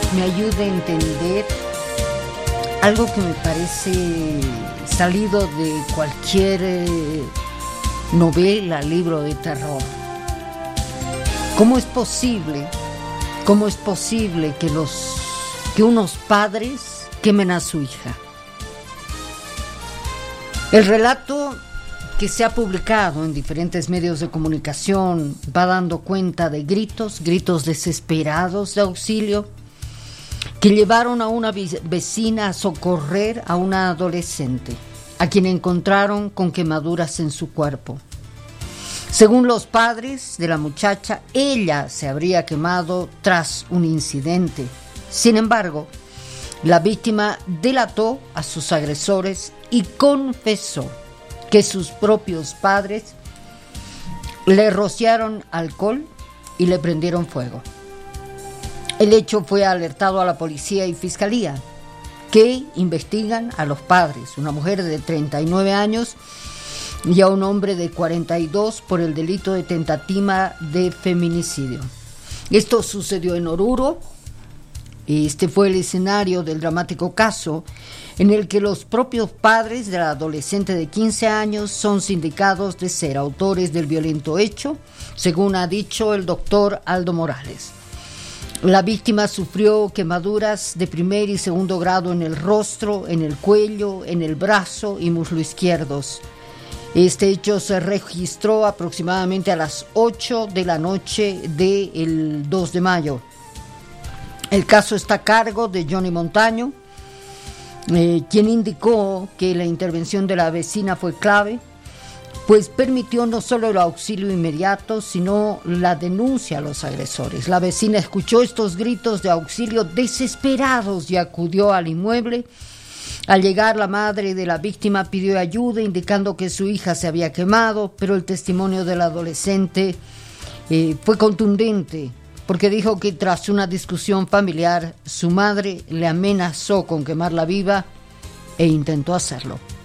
me ayude a entender algo que me parece salido de cualquier novela, libro de terror. ¿Cómo es posible que unos padres quemen a su hija? El relato que se ha publicado en diferentes medios de comunicación va dando cuenta de gritos desesperados de auxilio que llevaron a una vecina a socorrer a una adolescente, a quien encontraron con quemaduras en su cuerpo. Según los padres de la muchacha, ella se habría quemado tras un incidente. Sin embargo, la víctima delató a sus agresores y confesó que sus propios padres le rociaron alcohol y le prendieron fuego. El hecho fue alertado a la policía y fiscalía, que investigan a los padres, una mujer de 39 años y a un hombre de 42 por el delito de tentativa de feminicidio. Esto sucedió en Oruro. Este fue el escenario del dramático caso en el que los propios padres de la adolescente de 15 años son sindicados de ser autores del violento hecho, según ha dicho el doctor Aldo Morales. La víctima sufrió quemaduras de primer y segundo grado en el rostro, en el cuello, en el brazo y muslo izquierdos. Este hecho se registró aproximadamente a las 8 de la noche del 2 de mayo. El caso está a cargo de Johnny Montaño, quien indicó que la intervención de la vecina fue clave, pues permitió no solo el auxilio inmediato, sino la denuncia a los agresores. La vecina escuchó estos gritos de auxilio desesperados y acudió al inmueble. Al llegar, la madre de la víctima pidió ayuda, indicando que su hija se había quemado, pero el testimonio del adolescente fue contundente, porque dijo que tras una discusión familiar, su madre le amenazó con quemarla viva e intentó hacerlo.